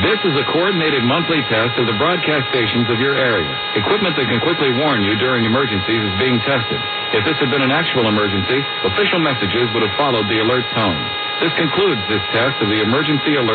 This is a coordinated monthly test of the broadcast stations of your area. Equipment that can quickly warn you during emergencies is being tested. If this had been an actual emergency, official messages would have followed the alert tone. This concludes this test of the emergency alert.